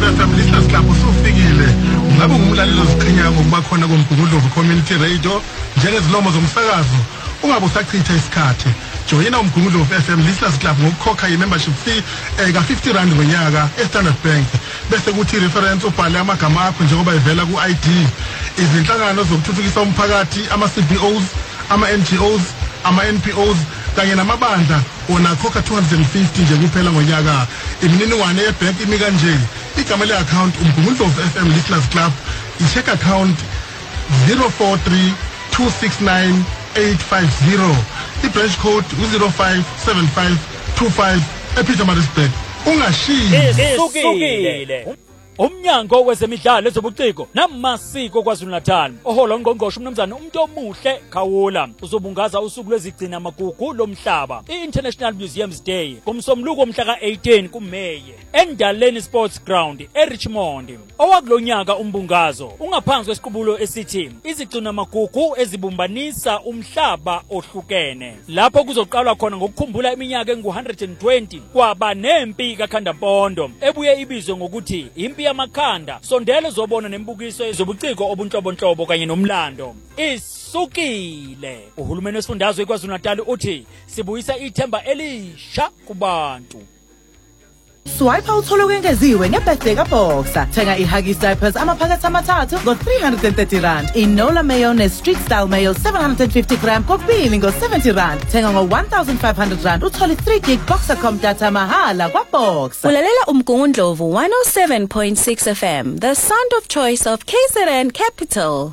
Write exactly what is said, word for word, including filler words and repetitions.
F M Listeners Club usufikile. Ngabe ngumlaleli oziqhenya ngokuba khona koMgungundlovu Community Radio njengezilomo zomsakazo. Ungabe usachitha isikhathi. Joyina uMgungundlovu F M Listeners Club ngokukhokha i-membership fee eka fifty rand ngonyaka eStandard Bank. Bese kuthi reference ubhale amagama akho njengoba ivela ku-I D. Izinhlangano zokuthuthukisa umphakathi, ama-C B Os, ama-N G Os, ama-N P Os kanye namabandla wona khokha two hundred fifty nje kuphela ngonyaka. Imininingwane yebank imi kanje. Igama le-account uMgungundlovu F M Listeners Club, i-check account zero four three two six nine eight five zero, i-branch code zero five seven five two five ePietermaritzburg. Ungashiyi. Umnyango wezemidlalo ezobuciko namasiko KwaZulu-Natal ohola ungqongqoshe umnumzana umuntu omuhle Khawula uzobungaza usuku lwezigcina amagugu lomhlaba i-International Museums Day kumsomluko mhla ka eighteen kuMeyi eNdaleni Sports Ground eRichmond. Owakulonyaka umbungazo ungaphansi kwesiqubulo esithi izigcina amagugu ezibumbanisa umhlaba ohlukene, lapho kuzoqalwa khona ngokukhumbula iminyaka engu one hundred twenty kwaba nempi kaKhandampondo ebuye ibizwe ngokuthi impi yamakhanda. Sondele zobona nembukiso ezobuciko obunhlobonhlobo kanye nomlando isukile. Uhulumeni wesifundazwe KwaZulu-Natal uthi sibuyisa ithemba elisha kubantu. Swipe uthole ukwengeziwe ngebirthday kaBoxer. Thenga iHuggies diapers amaphakathi amathathu ngo three hundred thirty rand. Inola mayonnaise street style mayo seven hundred fifty gram kokubili ngo seventy rand. Thenga ngo one thousand five hundred rand uthole three gig Boxer.com data mahala kwaBoxer. Ulalela uMgungundlovu one oh seven point six F M, the sound of choice of K Z N Capital.